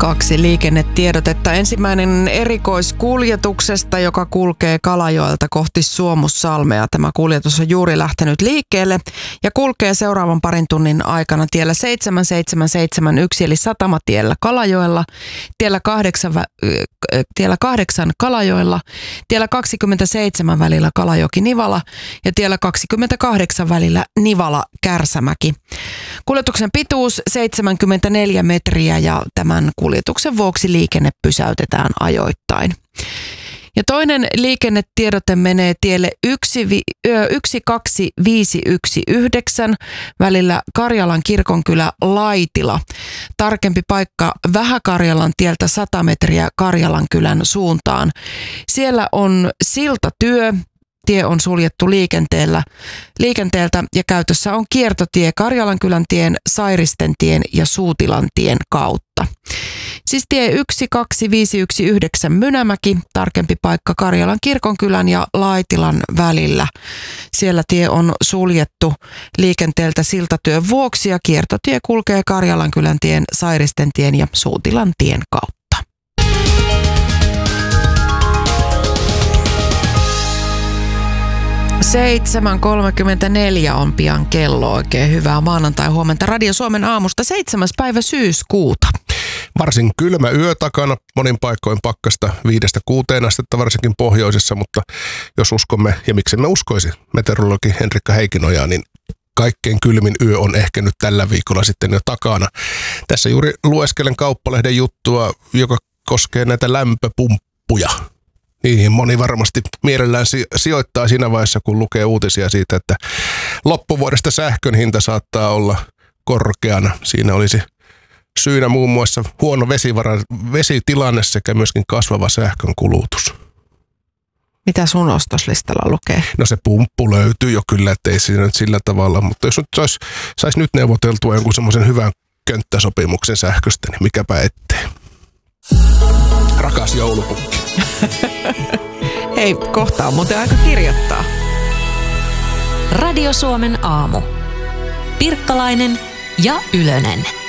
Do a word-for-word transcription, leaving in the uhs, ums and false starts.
Kaksi liikennetiedotetta. Ensimmäinen erikoiskuljetuksesta, joka kulkee Kalajoelta kohti Suomussalmea. Tämä kuljetus on juuri lähtenyt liikkeelle ja kulkee seuraavan parin tunnin aikana tiellä seitsemän seitsemän seitsemän yksi eli Satamatiellä Kalajoella, tiellä kahdeksan, tiellä kahdeksan Kalajoella, tiellä kaksikymmentäseitsemän välillä Kalajoki-Nivala ja tiellä kaksikymmentäkahdeksan välillä Nivala-Kärsämäki. Kuljetuksen pituus seitsemänkymmentäneljä metriä ja tämän kuljetuksen vuoksi liikenne pysäytetään ajoittain. Ja toinen liikennetiedote menee tielle yksi kaksi viisi yksi yhdeksän välillä Karjalan kirkonkylä Laitila. Tarkempi paikka Vähä-Karjalan tieltä sata metriä Karjalan kylän suuntaan. Siellä on siltatyö. Tie on suljettu liikenteellä, liikenteeltä ja käytössä on kiertotie Karjalankylän-tien, Sairistentien ja Suutilantien kautta. Siis tie yksi kaksi viisi yksi yhdeksän Mynämäki, tarkempi paikka Karjalan kirkonkylän ja Laitilan välillä. Siellä tie on suljettu liikenteeltä siltatyön vuoksi ja kiertotie kulkee Karjalankylän-tien, Sairistentien ja Suutilantien kautta. seitsemän kolmekymmentäneljä on pian kello. Oikein hyvää maanantai-huomenta Radio Suomen aamusta seitsemäs päivä syyskuuta. Varsin kylmä yö takana, monin paikoin pakkasta viidestä kuuteen astetta varsinkin pohjoisessa, mutta jos uskomme, ja miksi me uskoisi, meteorologi Henrikka Heikinojaa, niin kaikkein kylmin yö on ehkä nyt tällä viikolla sitten jo takana. Tässä juuri lueskelen Kauppalehden juttua, joka koskee näitä lämpöpumppuja. Niihin moni varmasti mielellään sijoittaa siinä vaiheessa, kun lukee uutisia siitä, että loppuvuodesta sähkön hinta saattaa olla korkeana. Siinä olisi syynä muun muassa huono vesivara, vesitilanne sekä myöskin kasvava sähkön kulutus. Mitä sun ostoslistalla lukee? No se pumppu löytyy jo kyllä, ettei siinä nyt sillä tavalla, mutta jos nyt saisi sais nyt neuvoteltua jonkun semmoisen hyvän könttäsopimuksen sähköstä, niin mikäpä ettei. Rakas joulupukki. Hei, kohta on muuten aika kirjoittaa. Radio Suomen aamu. Pirkkalainen ja Ylönen.